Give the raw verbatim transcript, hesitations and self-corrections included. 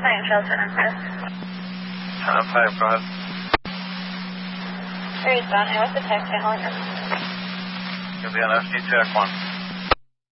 Plainfield, ten oh five. ten oh five, go ahead. Three, Bonnie, what's the text handling? You'll be on S D Jack one.